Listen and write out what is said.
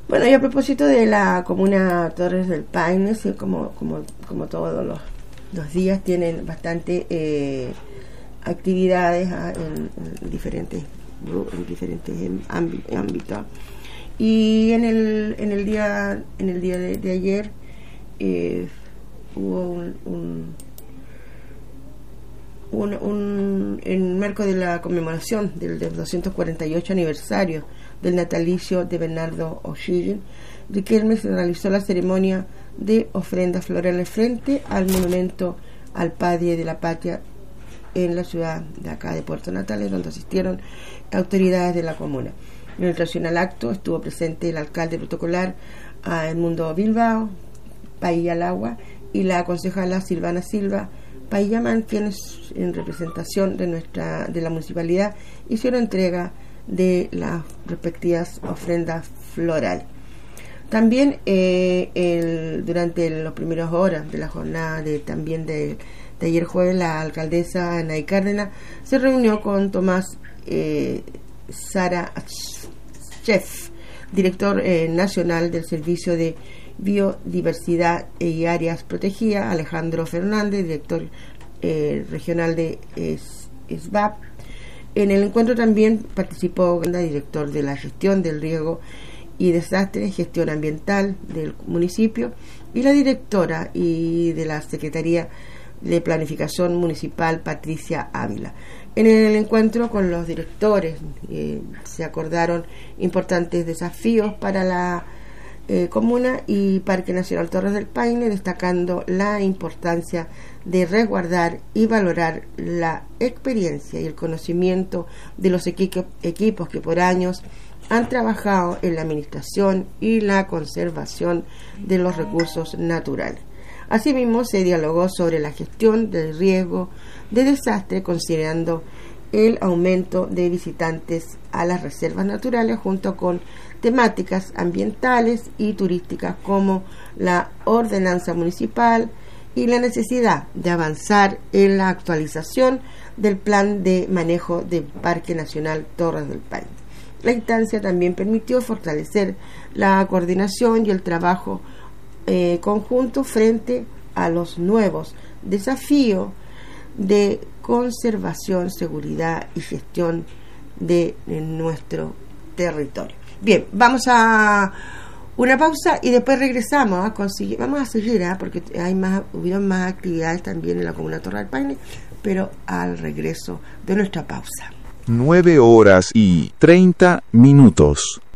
Bueno, y a propósito de la comuna Torres del Paine, sí, como todos los días tienen bastante actividades en diferentes ámbitos. Y en el día de ayer hubo en marco de la conmemoración del 248 aniversario del natalicio de Bernardo O'Higgins, Riquelme se realizó la ceremonia de ofrendas florales frente al monumento al Padre de la Patria en la ciudad de acá de Puerto Natales, donde asistieron autoridades de la comuna. En el tradicional acto estuvo presente el alcalde protocolar Edmundo Bilbao Paillalagua y la concejala Silvana Silva Paillamán, quienes en representación de la municipalidad hicieron entrega de las respectivas ofrendas florales. También durante las primeras horas de la jornada de ayer jueves, la alcaldesa Anaí Cárdenas se reunió con Tomás Sara Chef, director nacional del Servicio de Biodiversidad y Áreas Protegidas, Alejandro Fernández, director regional de SBAP. En el encuentro también participó el director de la gestión del riego y desastres, gestión ambiental del municipio, y la directora y de la Secretaría de Planificación Municipal, Patricia Ávila. En el encuentro con los directores se acordaron importantes desafíos para la comuna y Parque Nacional Torres del Paine, destacando la importancia de resguardar y valorar la experiencia y el conocimiento de los equipos que por años han trabajado en la administración y la conservación de los recursos naturales. Asimismo, se dialogó sobre la gestión del riesgo de desastre, considerando el aumento de visitantes a las reservas naturales, junto con temáticas ambientales y turísticas como la ordenanza municipal y la necesidad de avanzar en la actualización del plan de manejo del Parque Nacional Torres del Paine. La instancia también permitió fortalecer la coordinación y el trabajo conjunto frente a los nuevos desafíos de conservación, seguridad y gestión de nuestro territorio. Bien, vamos a una pausa y después regresamos vamos a seguir, porque hubieron más actividades también en la comuna Torres del Paine, pero al regreso de nuestra pausa. 9:30 PM.